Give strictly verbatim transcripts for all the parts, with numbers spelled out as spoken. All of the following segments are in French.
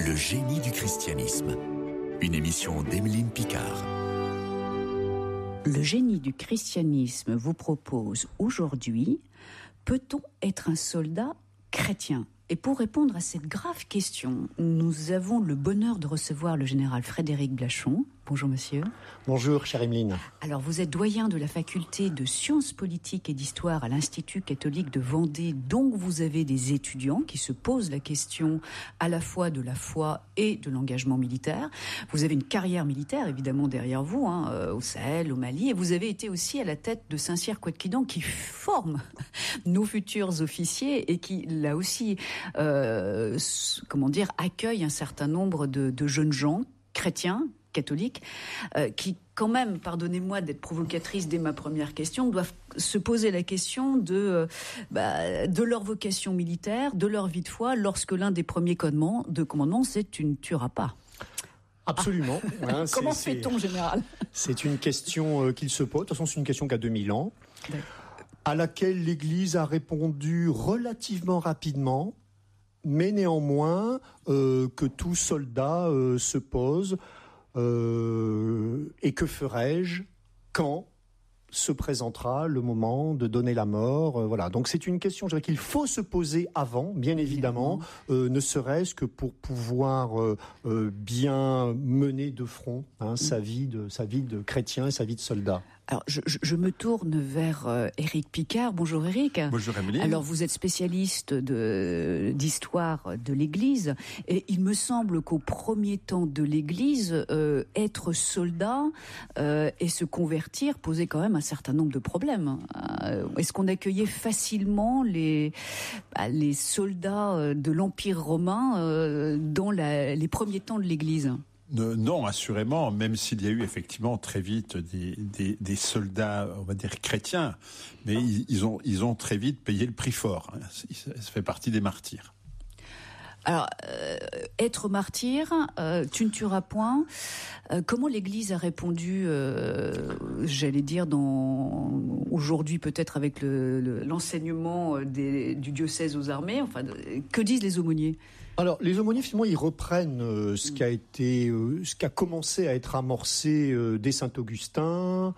Le génie du christianisme. Une émission d'Emeline Picard. Le génie du christianisme vous propose aujourd'hui: peut-on être un soldat chrétien ? Et pour répondre à cette grave question, nous avons le bonheur de recevoir le général Frédéric Blachon. Bonjour monsieur. Bonjour chère Emeline. Alors vous êtes doyen de la faculté de sciences politiques et d'histoire à l'Institut catholique de Vendée, donc vous avez des étudiants qui se posent la question à la fois de la foi et de l'engagement militaire. Vous avez une carrière militaire évidemment derrière vous, hein, euh, au Sahel, au Mali, et vous avez été aussi à la tête de Saint-Cyr-Couët-Quidan qui forme nos futurs officiers et qui là aussi, euh, comment dire, accueille un certain nombre de, de jeunes gens chrétiens, catholiques, euh, qui quand même, pardonnez-moi d'être provocatrice dès ma première question, doivent se poser la question de, euh, bah, de leur vocation militaire, de leur vie de foi, lorsque l'un des premiers commandements, de commandements, c'est tu ne tueras pas. Absolument. Ah. Hein, Comment c'est, fait-on, général ? C'est une question euh, qu'il se pose. De toute façon, c'est une question qui a deux mille ans, D'accord. à laquelle l'Église a répondu relativement rapidement, mais néanmoins euh, que tout soldat euh, se pose. Euh, et que ferai-je quand se présentera le moment de donner la mort, euh, voilà. Donc c'est une question, je dirais, qu'il faut se poser avant, bien évidemment, euh, ne serait-ce que pour pouvoir euh, euh, bien mener de front hein, sa vie de sa vie de chrétien et sa vie de soldat. Alors, je, je, je me tourne vers euh, Éric Picard. Bonjour Éric. Bonjour Emeline. Alors, vous êtes spécialiste de, d'histoire de l'Église, et il me semble qu'au premier temps de l'Église, euh, être soldat euh, et se convertir posait quand même un certain nombre de problèmes. Euh, est-ce qu'on accueillait facilement les, bah, les soldats de l'Empire romain euh, dans la, les premiers temps de l'Église ? Non, assurément, même s'il y a eu effectivement très vite des, des, des soldats, on va dire chrétiens, mais ils, ils ont ils ont très vite payé le prix fort. Ça fait partie des martyrs. Alors, euh, être martyr, euh, tu ne tueras point. Euh, comment l'Église a répondu, euh, j'allais dire, dans aujourd'hui peut-être avec le, le, l'enseignement des, du diocèse aux armées. Enfin, que disent les aumôniers ? Alors, les aumôniers, finalement, ils reprennent euh, ce qui a été, euh, ce qui a commencé à être amorcé euh, dès Saint-Augustin,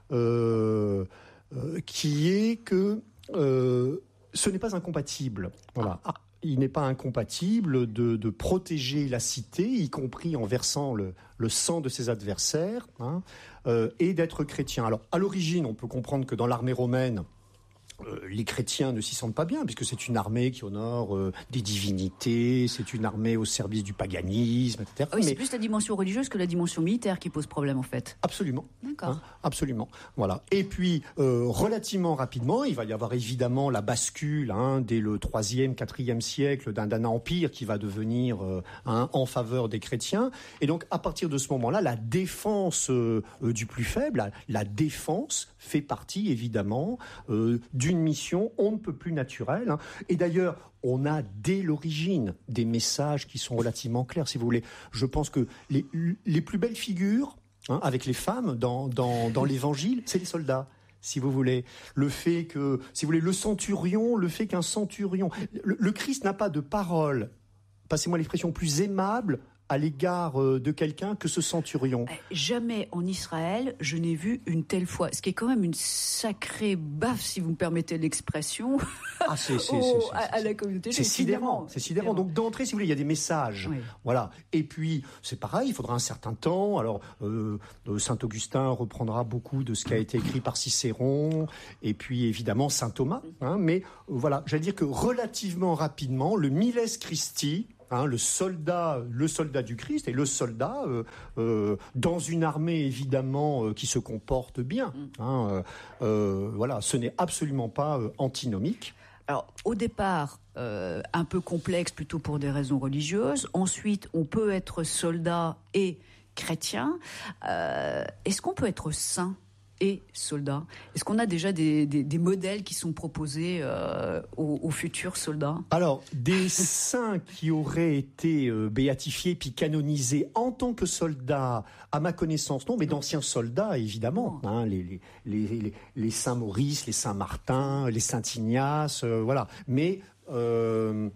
euh, euh, qui est que euh, ce n'est pas incompatible. Voilà. Ah. Il n'est pas incompatible de, de protéger la cité, y compris en versant le, le sang de ses adversaires, hein, euh, et d'être chrétien. Alors, à l'origine, on peut comprendre que dans l'armée romaine, Euh, les chrétiens ne s'y sentent pas bien, puisque c'est une armée qui honore euh, des divinités, c'est une armée au service du paganisme, et cetera. Oui, mais c'est plus la dimension religieuse que la dimension militaire qui pose problème, en fait. Absolument. D'accord. Hein, absolument. Voilà. Et puis, euh, relativement rapidement, il va y avoir évidemment la bascule, hein, dès le troisième, quatrième siècle, d'un, d'un empire qui va devenir euh, hein, en faveur des chrétiens. Et donc, à partir de ce moment-là, la défense euh, euh, du plus faible, la, la défense fait partie évidemment euh, d'une mission on ne peut plus naturelle. Hein. Et d'ailleurs, on a dès l'origine des messages qui sont relativement clairs, si vous voulez. Je pense que les, les plus belles figures, hein, avec les femmes dans, dans, dans l'Évangile, c'est les soldats. Si vous voulez, le fait que, si vous voulez, le centurion, le fait qu'un centurion, le, le Christ n'a pas de parole, passez-moi l'expression, plus aimable à l'égard de quelqu'un que ce centurion. Jamais en Israël, je n'ai vu une telle foi. Ce qui est quand même une sacrée baffe, si vous me permettez l'expression, ah, c'est, c'est, au, c'est, c'est, à, à la communauté. C'est sidérant, c'est sidérant. Donc d'entrée, si vous voulez, il y a des messages. Oui. Voilà. Et puis, c'est pareil, il faudra un certain temps. Alors, euh, Saint-Augustin reprendra beaucoup de ce qui a été écrit par Cicéron, et puis évidemment Saint Thomas. Hein, mais euh, voilà, j'allais dire que relativement rapidement, le Miles Christi, Hein, le soldat, le soldat du Christ et le soldat euh, euh, dans une armée évidemment euh, qui se comporte bien. Hein, euh, euh, voilà, ce n'est absolument pas euh, antinomique. Alors, au départ, euh, un peu complexe plutôt pour des raisons religieuses. Ensuite, on peut être soldat et chrétien. Euh, est-ce qu'on peut être saint et soldats. Est-ce qu'on a déjà des, des, des modèles qui sont proposés euh, aux, aux futurs soldats ? Alors, des saints qui auraient été euh, béatifiés puis canonisés en tant que soldats, à ma connaissance, non, mais d'anciens soldats, évidemment. Oh. Hein, les, les, les, les, les saints Maurice, les saints Martin, les saints Ignace, euh, voilà. Mais... Euh,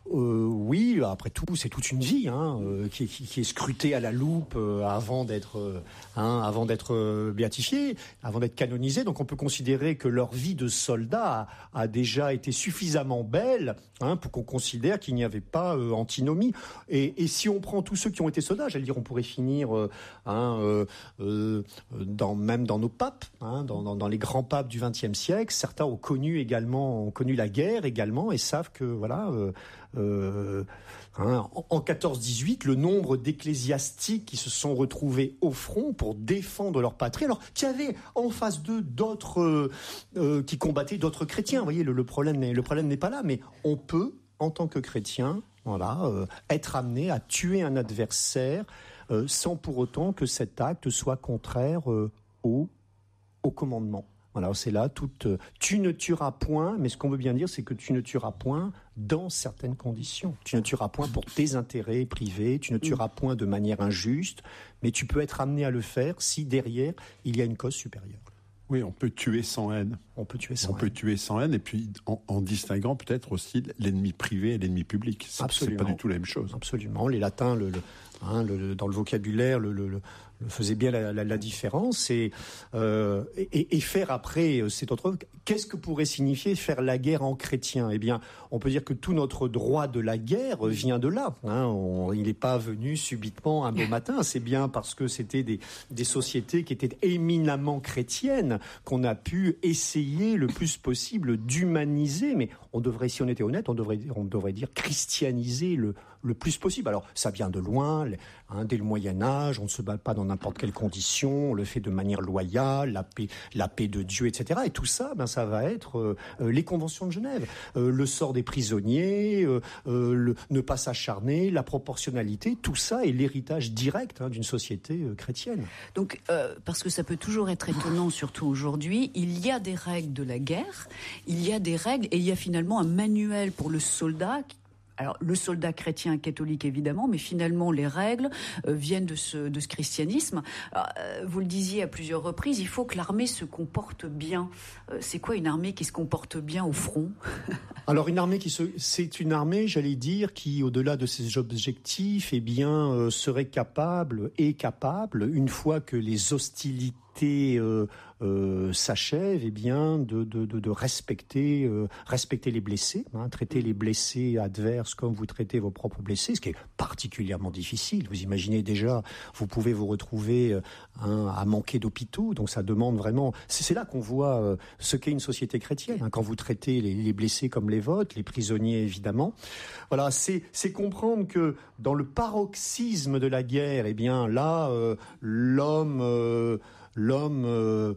Euh, oui, après tout, c'est toute une vie hein, euh, qui, qui, qui est scrutée à la loupe euh, avant d'être, euh, hein, avant d'être euh, béatifiée, avant d'être canonisée. Donc on peut considérer que leur vie de soldat a, a déjà été suffisamment belle hein, pour qu'on considère qu'il n'y avait pas euh, antinomie. Et, et si on prend tous ceux qui ont été soldats, j'allais dire, on pourrait finir euh, hein, euh, euh, dans, même dans nos papes, hein, dans, dans, dans les grands papes du vingtième siècle. Certains ont connu également, ont connu la guerre également et savent que voilà. Euh, Euh, hein, en quatorze dix-huit, le nombre d'ecclésiastiques qui se sont retrouvés au front pour défendre leur patrie. Alors, qu'il y avait en face d'eux d'autres euh, euh, qui combattaient d'autres chrétiens. Vous voyez, le, le problème n'est, le problème n'est pas là, mais on peut, en tant que chrétien, voilà, euh, être amené à tuer un adversaire euh, sans pour autant que cet acte soit contraire euh, au, au commandement. Voilà, c'est là, toute, tu ne tueras point, mais ce qu'on veut bien dire, c'est que tu ne tueras point dans certaines conditions. Tu ne tueras point pour tes intérêts privés, tu ne tueras point de manière injuste, mais tu peux être amené à le faire si derrière, il y a une cause supérieure. Oui, on peut tuer sans haine. On peut tuer sans on haine. peut tuer sans haine, et puis en, en distinguant peut-être aussi l'ennemi privé et l'ennemi public. C'est, Absolument. C'est pas du tout la même chose. Absolument. Les latins, le, le, hein, le, dans le vocabulaire, le, le, le faisait bien la, la, la différence et, euh, et, et faire après c'est autre. Qu'est-ce que pourrait signifier faire la guerre en chrétien ? Eh bien, on peut dire que tout notre droit de la guerre vient de là. Hein. On, il n'est pas venu subitement un beau matin. C'est bien parce que c'était des, des sociétés qui étaient éminemment chrétiennes qu'on a pu essayer le plus possible d'humaniser. Mais on devrait, si on était honnête, on devrait, on devrait dire christianiser le, le plus possible. Alors, ça vient de loin. Hein, dès le Moyen-Âge, on ne se bat pas dans n'importe quelles conditions, on le fait de manière loyale, la paix, la paix de Dieu, et cetera. Et tout ça, ben, ça va être euh, les conventions de Genève, euh, le sort des prisonniers, euh, euh, le, ne pas s'acharner, la proportionnalité, tout ça est l'héritage direct hein, d'une société euh, chrétienne. Donc, euh, parce que ça peut toujours être étonnant, surtout aujourd'hui, il y a des règles de la guerre, il y a des règles, et il y a finalement un manuel pour le soldat. Alors, le soldat chrétien catholique, évidemment, mais finalement, les règles euh, viennent de ce, de ce christianisme. Alors, euh, vous le disiez à plusieurs reprises, il faut que l'armée se comporte bien. Euh, c'est quoi une armée qui se comporte bien au front ? Alors, une armée qui se, c'est une armée, j'allais dire, qui, au-delà de ses objectifs, eh bien, euh, serait capable, est capable, une fois que les hostilités euh, Euh, s'achève eh bien de, de, de, de respecter, euh, respecter les blessés, hein, traiter les blessés adverses comme vous traitez vos propres blessés, ce qui est particulièrement difficile. Vous imaginez déjà, vous pouvez vous retrouver euh, hein, à manquer d'hôpitaux, donc ça demande vraiment. C'est, c'est là qu'on voit euh, ce qu'est une société chrétienne. Hein, quand vous traitez les, les blessés comme les vôtres, les prisonniers évidemment. Voilà, c'est, c'est comprendre que dans le paroxysme de la guerre, eh bien là, euh, l'homme euh, L'homme euh,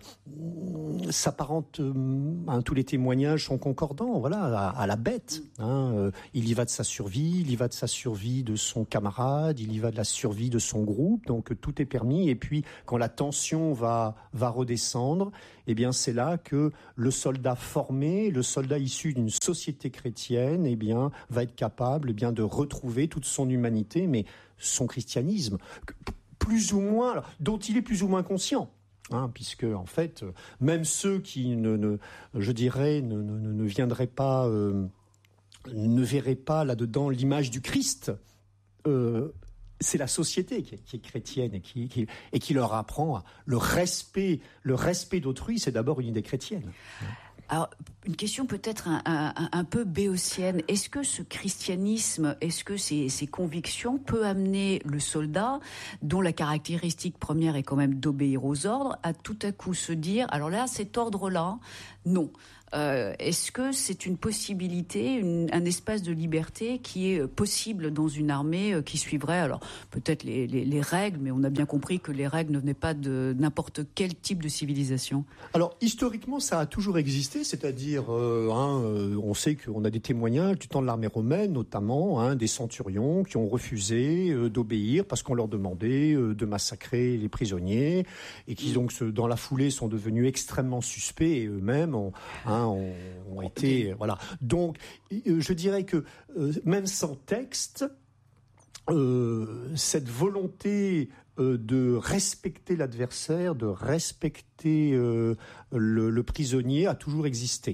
s'apparente, euh, hein, tous les témoignages sont concordants, voilà, à, à la bête. Hein, euh, il y va de sa survie, il y va de sa survie de son camarade, il y va de la survie de son groupe, donc euh, tout est permis. Et puis, quand la tension va, va redescendre, eh bien, c'est là que le soldat formé, le soldat issu d'une société chrétienne, eh bien, va être capable, eh bien, de retrouver toute son humanité, mais son christianisme, plus ou moins, alors, dont il est plus ou moins conscient. Hein, puisque en fait, même ceux qui ne, ne je dirais, ne, ne, ne viendraient pas, euh, ne verraient pas là-dedans l'image du Christ. Euh, c'est la société qui est, qui est chrétienne et qui, qui, et qui leur apprend le respect, le respect d'autrui. C'est d'abord une idée chrétienne. Alors, une question peut-être un, un, un peu béotienne. Est-ce que ce christianisme, est-ce que ces, ces convictions peut amener le soldat, dont la caractéristique première est quand même d'obéir aux ordres, à tout à coup se dire, alors là, cet ordre-là, non. Euh, est-ce que c'est une possibilité, une, un espace de liberté qui est possible dans une armée euh, qui suivrait, alors peut-être les, les, les règles, mais on a bien compris que les règles ne venaient pas de n'importe quel type de civilisation. Alors historiquement, ça a toujours existé, c'est-à-dire, euh, hein, euh, on sait qu'on a des témoignages du temps de l'armée romaine, notamment hein, des centurions qui ont refusé euh, d'obéir parce qu'on leur demandait euh, de massacrer les prisonniers et qui donc dans la foulée sont devenus extrêmement suspects et eux-mêmes ont, hein, ont, ont été voilà. Donc, je dirais que euh, même sans texte, euh, cette volonté euh, de respecter l'adversaire, de respecter euh, le, le prisonnier, a toujours existé.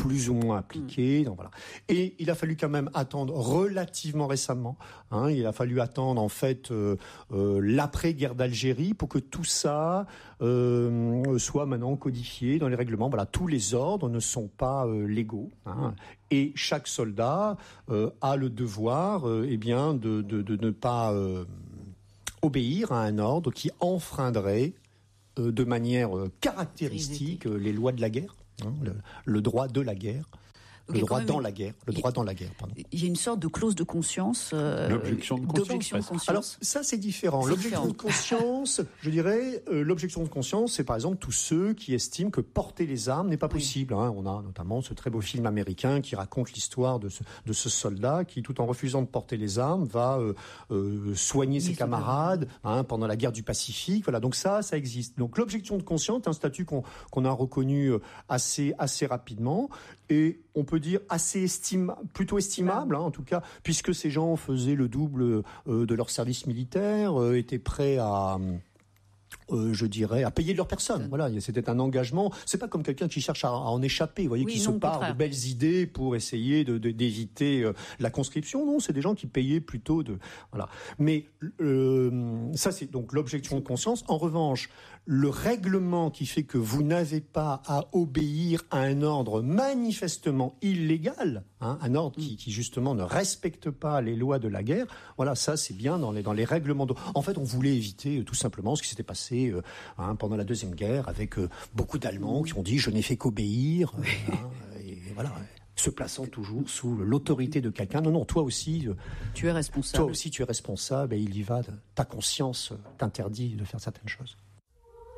plus ou moins appliquées. Donc, voilà. Et il a fallu quand même attendre relativement récemment. Hein, il a fallu attendre en fait euh, euh, l'après-guerre d'Algérie pour que tout ça euh, soit maintenant codifié dans les règlements. Voilà, tous les ordres ne sont pas euh, légaux. Hein, et chaque soldat euh, a le devoir, euh, eh bien, de, de, de ne pas euh, obéir à un ordre qui enfreindrait euh, de manière euh, caractéristique euh, les lois de la guerre, hein, le, le droit de la guerre. Le droit dans la guerre, le droit dans la guerre, pardon. Il y a une sorte de clause de conscience. Euh, l'objection de conscience. d'objection de conscience. Alors ça c'est différent. C'est l'objection différent. de conscience, je dirais, euh, l'objection de conscience, c'est par exemple tous ceux qui estiment que porter les armes n'est pas possible. Oui. Hein. On a notamment ce très beau film américain qui raconte l'histoire de ce, de ce soldat qui, tout en refusant de porter les armes, va euh, euh, soigner ses camarades hein, pendant la guerre du Pacifique. Voilà, donc ça, ça existe. Donc l'objection de conscience est un statut qu'on, qu'on a reconnu assez, assez rapidement et on peut dire assez estima, plutôt estimable, hein, en tout cas, puisque ces gens faisaient le double euh, de leur service militaire, euh, étaient prêts à... Euh, je dirais, à payer de leur personne. Voilà, c'était un engagement. C'est pas comme quelqu'un qui cherche à, à en échapper, vous voyez, oui, qui non, se part de belles idées pour essayer de, de, d'éviter euh, la conscription. Non, c'est des gens qui payaient plutôt de. Voilà. Mais euh, ça, c'est donc l'objection de conscience. En revanche, le règlement qui fait que vous n'avez pas à obéir à un ordre manifestement illégal, hein, un ordre qui, qui justement ne respecte pas les lois de la guerre. Voilà, ça, c'est bien dans les dans les règlements. De... En fait, on voulait éviter euh, tout simplement ce qui s'était passé. Euh, hein, pendant la Deuxième Guerre, avec euh, beaucoup d'Allemands qui ont dit « je n'ai fait qu'obéir euh, », hein, et voilà, se plaçant toujours sous l'autorité de quelqu'un. Non, non, toi aussi... Euh, tu es responsable. Toi aussi, tu es responsable, et il y va, de, ta conscience t'interdit de faire certaines choses.